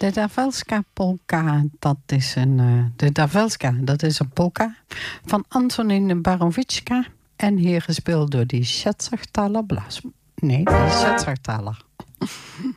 De Davelska polka, dat is een polka van Antonin Barowitschka en hier gespeeld door die Schetzertaler Blas. Nee, die Schetzertaler.